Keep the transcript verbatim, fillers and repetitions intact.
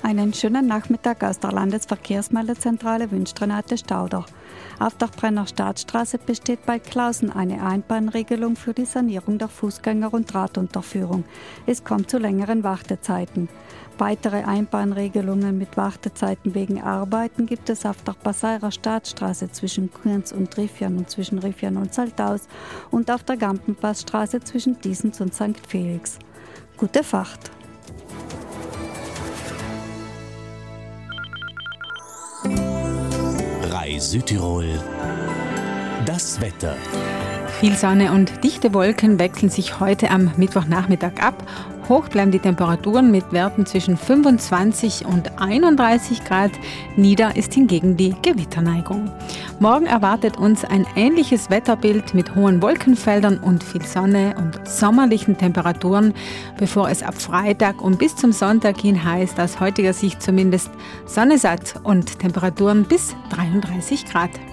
Einen schönen Nachmittag aus der Landesverkehrsmeldezentrale wünscht Renate Stauder. Auf der Brenner Staatsstraße besteht bei Klausen eine Einbahnregelung für die Sanierung der Fußgänger- und Radunterführung. Es kommt zu längeren Wartezeiten. Weitere Einbahnregelungen mit Wartezeiten wegen Arbeiten gibt es auf der Passairer Staatsstraße zwischen Kunz und Riffian und zwischen Riffian und Saltaus und auf der Gampenpassstraße zwischen Diesens und Sankt Felix. Gute Fahrt! Rai Südtirol. Das Wetter. Viel Sonne und dichte Wolken wechseln sich heute am Mittwochnachmittag ab. Hoch bleiben die Temperaturen mit Werten zwischen fünfundzwanzig und einunddreißig Grad. Nieder ist hingegen die Gewitterneigung. Morgen erwartet uns ein ähnliches Wetterbild mit hohen Wolkenfeldern und viel Sonne und sommerlichen Temperaturen, bevor es ab Freitag und bis zum Sonntag hin heißt, aus heutiger Sicht zumindest, Sonne satt und Temperaturen bis dreiunddreißig Grad.